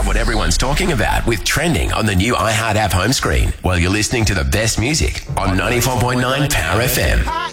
what everyone's talking about with trending on the new iHeart app home screen while you're listening to the best music on 94.9 Power FM.